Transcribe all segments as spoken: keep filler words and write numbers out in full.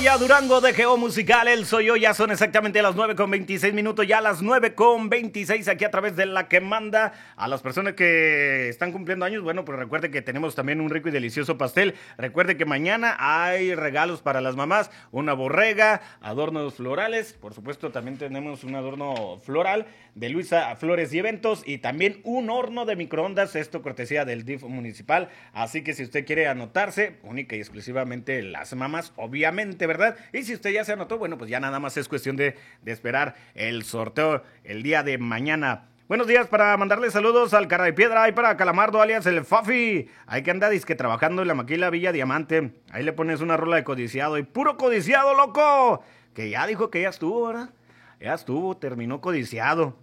Ya Durango de Geo Musical, el soy yo, ya son exactamente las nueve con veintiséis minutos, ya las nueve con veintiséis aquí a través de La Que Manda. A las personas que están cumpliendo años, bueno, pues recuerde que tenemos también un rico y delicioso pastel. Recuerde que mañana hay regalos para las mamás, una borrega, adornos florales, por supuesto también tenemos un adorno floral de Luisa Flores y Eventos y también un horno de microondas, esto cortesía del D I F municipal. Así que si usted quiere anotarse, única y exclusivamente las mamás, obviamente, ¿verdad? Y si usted ya se anotó, bueno, pues ya nada más es cuestión de, de esperar el sorteo el día de mañana. Buenos días para mandarle saludos al Cara de Piedra y para Calamardo, alias el Fafi. Hay que andar disque trabajando en la maquila Villa Diamante. Ahí le pones una rola de codiciado y puro codiciado, loco. Que ya dijo que ya estuvo, ¿verdad? Ya estuvo, terminó codiciado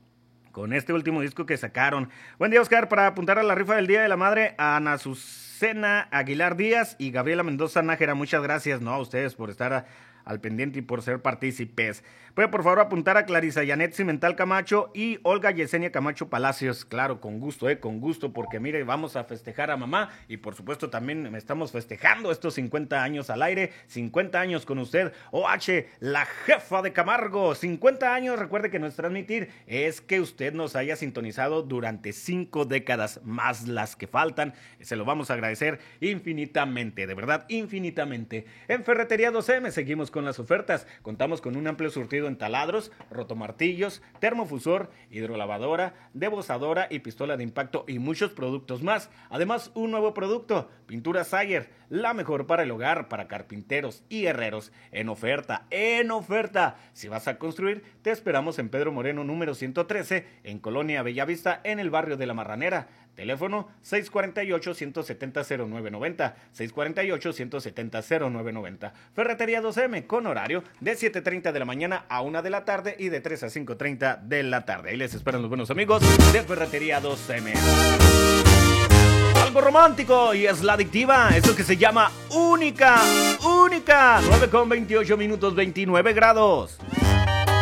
con este último disco que sacaron. Buen día, Oscar, para apuntar a la rifa del Día de la Madre a Ana Susana Aguilar Díaz y Gabriela Mendoza Nájera. Muchas gracias, ¿no? A ustedes por estar a, al pendiente y por ser partícipes. Puede por favor apuntar a Clarisa Yanet Cimental Camacho y Olga Yesenia Camacho Palacios. Claro, con gusto, eh, con gusto, porque mire, vamos a festejar a mamá y por supuesto también estamos festejando estos cincuenta años al aire, cincuenta años con usted, O H, la jefa de Camargo, cincuenta años. Recuerde que nuestro transmitir es que usted nos haya sintonizado durante cinco décadas más las que faltan. Se lo vamos a agradecer infinitamente, de verdad, infinitamente. En Ferretería dos eme seguimos con las ofertas. Contamos con un amplio surtido en taladros, rotomartillos, termofusor, hidrolavadora, debozadora y pistola de impacto y muchos productos más. Además, un nuevo producto, pintura Sayer, la mejor para el hogar, para carpinteros y herreros. En oferta, en oferta. Si vas a construir, te esperamos en Pedro Moreno número ciento trece, en Colonia Bellavista, en el barrio de La Marranera. Teléfono seis cuatro ocho, uno siete cero, cero nueve nueve cero, seis cuatro ocho, uno siete cero, cero nueve nueve cero. Ferretería dos eme con horario de siete treinta de la mañana a una de la tarde y de tres a cinco treinta de la tarde. Ahí les esperan los buenos amigos de Ferretería dos eme. Algo romántico y es la adictiva, eso que se llama Única, Única. nueve con veintiocho minutos, veintinueve grados.